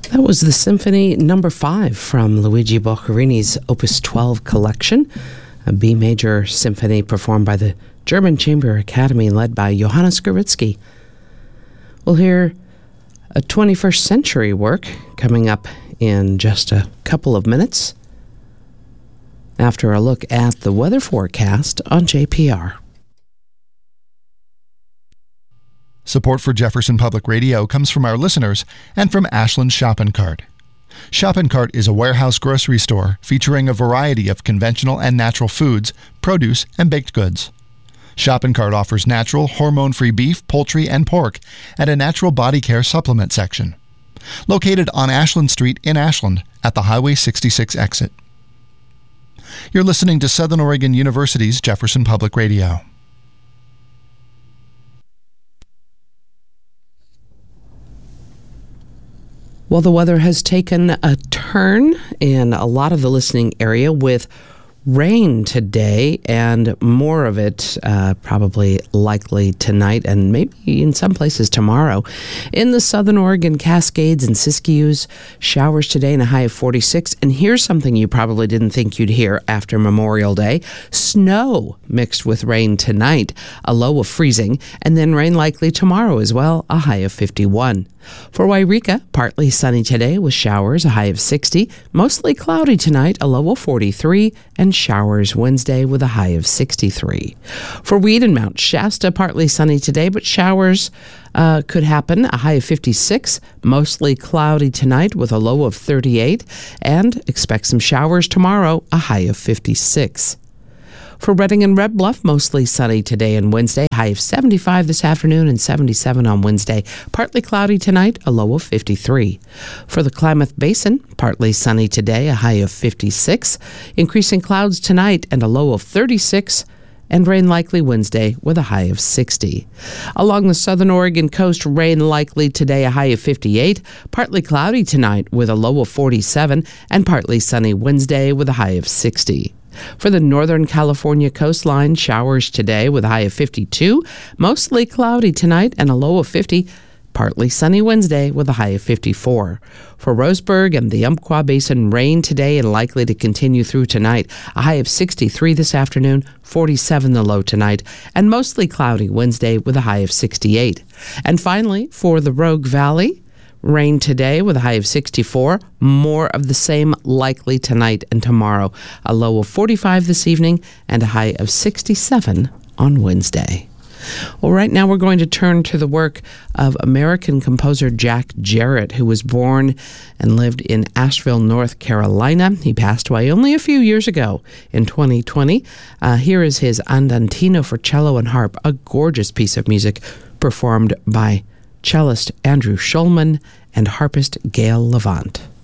That was the Symphony Number 5 from Luigi Boccherini's Opus 12 collection, a B major symphony performed by the German Chamber Academy led by Johannes Guritsky. We'll hear a 21st century work coming up in just a couple of minutes after a look at the weather forecast on JPR. Support for Jefferson Public Radio comes from our listeners and from Ashland Shop & Cart. Shop & Cart is a warehouse grocery store featuring a variety of conventional and natural foods, produce, and baked goods. Shop & Cart offers natural, hormone-free beef, poultry, and pork and a natural body care supplement section. Located on Ashland Street in Ashland at the Highway 66 exit. You're listening to Southern Oregon University's Jefferson Public Radio. Well, the weather has taken a turn in a lot of the listening area with rain today, and more of it probably likely tonight and maybe in some places tomorrow. In the Southern Oregon Cascades and Siskiyous, showers today and a high of 46. And here's something you probably didn't think you'd hear after Memorial Day. Snow mixed with rain tonight, a low of freezing, and then rain likely tomorrow as well, a high of 51. For Wairika, partly sunny today with showers, a high of 60. Mostly cloudy tonight, a low of 43. And showers Wednesday with a high of 63. For Weed and Mount Shasta, partly sunny today, but showers could happen, a high of 56. Mostly cloudy tonight with a low of 38. And expect some showers tomorrow, a high of 56. For Redding and Red Bluff, mostly sunny today and Wednesday, high of 75 this afternoon and 77 on Wednesday. Partly cloudy tonight, a low of 53. For the Klamath Basin, partly sunny today, a high of 56. Increasing clouds tonight and a low of 36. And rain likely Wednesday with a high of 60. Along the southern Oregon coast, rain likely today, a high of 58. Partly cloudy tonight with a low of 47. And partly sunny Wednesday with a high of 60. For the Northern California coastline, showers today with a high of 52. Mostly cloudy tonight and a low of 50. Partly sunny Wednesday with a high of 54. For Roseburg and the Umpqua Basin, rain today and likely to continue through tonight. A high of 63 this afternoon, 47 the low tonight, and mostly cloudy Wednesday with a high of 68. And finally, for the Rogue Valley, rain today with a high of 64. More of the same likely tonight and tomorrow. A low of 45 this evening and a high of 67 on Wednesday. Well, right now we're going to turn to the work of American composer Jack Jarrett, who was born and lived in Asheville, North Carolina. He passed away only a few years ago in 2020. Here is his Andantino for cello and harp, a gorgeous piece of music performed by cellist Andrew Schulman and harpist Gail Levant.